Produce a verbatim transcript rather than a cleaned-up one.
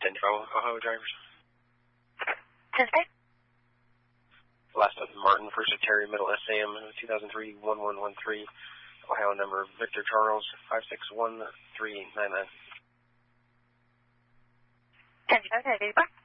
ten five, Ohio drivers. Tuesday? Last of Martin, first of Terry, middle S A M, two thousand three, one one one three, Ohio number Victor Charles, five six one three nine nine. ten five,